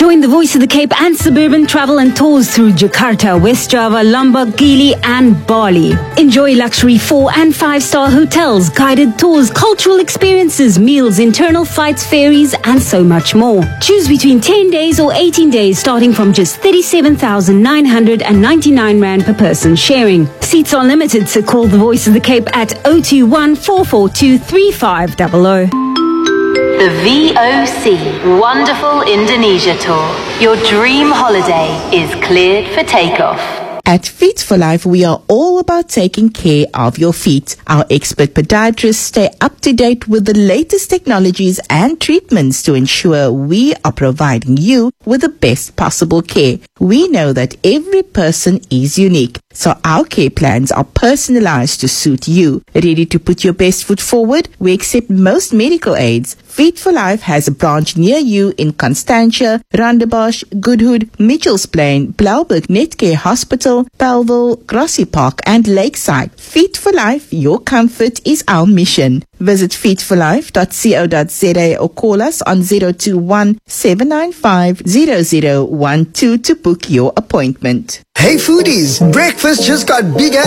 Join the Voice of the Cape and Suburban Travel and Tours through Jakarta, West Java, Lombok, Gili and Bali. Enjoy luxury 4 and 5-star hotels, guided tours, cultural experiences, meals, internal flights, ferries and so much more. Choose between 10 days or 18 days starting from just 37,999 Rand per person sharing. Seats are limited, so call the Voice of the Cape at 021 442 3500. The VOC Wonderful Indonesia Tour. Your dream holiday is cleared for takeoff. At Feet for Life, we are all about taking care of your feet. Our expert podiatrists stay up to date with the latest technologies and treatments to ensure we are providing you with the best possible care. We know that every person is unique, so our care plans are personalized to suit you. Ready to put your best foot forward? We accept most medical aids. Feet for Life has a branch near you in Constantia, Rondebosch, Goodhood, Mitchells Plain, Blauberg Netcare Hospital, Belleville, Grassy Park and Lakeside. Feet for Life, your comfort is our mission. Visit feetforlife.co.za or call us on 021 795 0012 to book your appointment. Hey foodies, breakfast just got bigger